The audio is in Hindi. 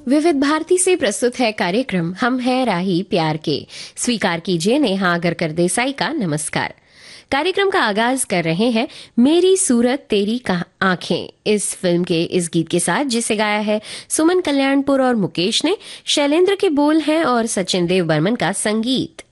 विविध भारती से प्रस्तुत है कार्यक्रम हम हैं राही प्यार के। स्वीकार कीजिए नेहा आगरकर देसाई का नमस्कार। कार्यक्रम का आगाज कर रहे हैं मेरी सूरत तेरी आंखें इस फिल्म के इस गीत के साथ, जिसे गाया है सुमन कल्याणपुर और मुकेश ने। शैलेंद्र के बोल हैं और सचिन देव बर्मन का संगीत।